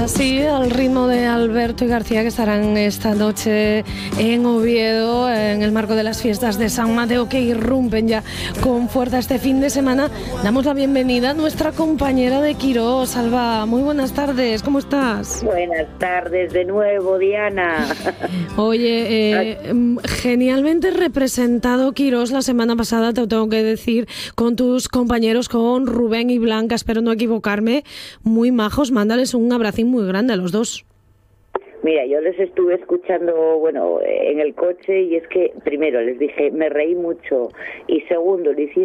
Así, al ritmo de Alberto y García, que estarán esta noche en Oviedo, en el marco de las fiestas de San Mateo, que irrumpen ya con fuerza este fin de semana. Damos la bienvenida a nuestra compañera de Quirós, Alba. Muy buenas tardes, ¿cómo estás? Buenas tardes de nuevo, Diana. Oye, genialmente representado Quirós la semana pasada, te lo tengo que decir, con tus compañeros, con Rubén y Blanca, espero no equivocarme, muy majos. Mándales un abracín muy grande a los dos. Mira, yo les estuve escuchando, en el coche, y es que, primero, les dije, me reí mucho, y segundo, le hiciste